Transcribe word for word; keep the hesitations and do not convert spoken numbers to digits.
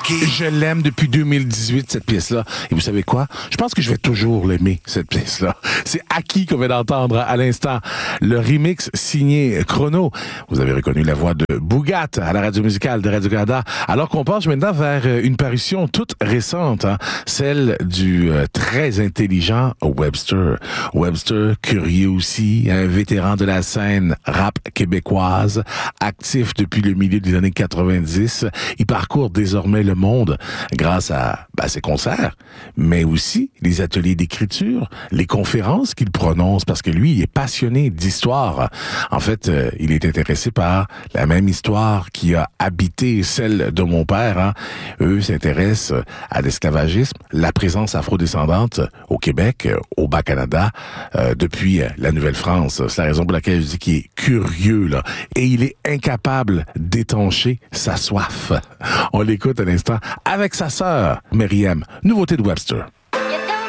Je l'aime depuis deux mille dix-huit, cette pièce-là. Et vous savez quoi? Je pense que je vais toujours l'aimer, cette pièce-là. C'est Aki qu'on vient d'entendre à l'instant. Le remix signé Chrono. Vous avez reconnu la voix de Bougat à la radio musicale de Radio-Canada. Alors qu'on penche maintenant vers une parution toute récente, hein, celle du euh, très intelligent Webster. Webster, curieux aussi, un vétéran de la scène rap québécoise, actif depuis le milieu des années quatre-vingt-dix. Il parcourt désormais le monde grâce à bah, ses concerts, mais aussi les ateliers d'écriture, les conférences qu'il prononce, parce que lui, il est passionné d'histoire. En fait, euh, il est intéressé par la même histoire qui a habité celle de mon père. Hein. Eux s'intéressent à l'esclavagisme, la présence afrodescendante au Québec, au Bas-Canada, euh, depuis la Nouvelle-France. C'est la raison pour laquelle je dis qu'il est curieux, là. Et il est incapable d'étancher sa soif. On l'écoute à l'instant avec sa sœur, Myriam. Nouveauté de Webster.